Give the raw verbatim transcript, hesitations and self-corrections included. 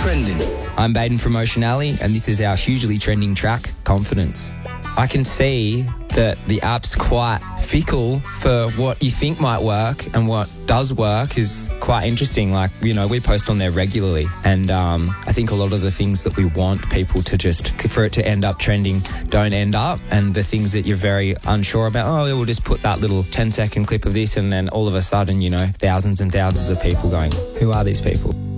trending. I'm Baden from Ocean Alley, and this is our hugely trending track, Confidence. I can see that the app's quite fickle for what you think might work, and what does work is quite interesting. Like, you know, we post on there regularly, and um, I think a lot of the things that we want people to just, for it to end up trending, don't end up, and the things that you're very unsure about, oh, we'll just put that little ten second clip of this, and then all of a sudden, you know, thousands and thousands of people going, who are these people?